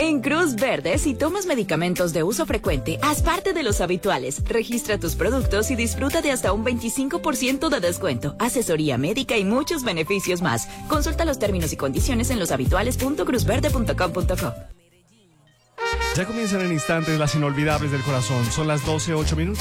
En Cruz Verde, si tomas medicamentos de uso frecuente, haz parte de los habituales. Registra tus productos y disfruta de hasta un 25% de descuento, asesoría médica y muchos beneficios más. Consulta los términos y condiciones en loshabituales.cruzverde.com.co. Ya comienzan en instantes las inolvidables del corazón. Son las 12:08.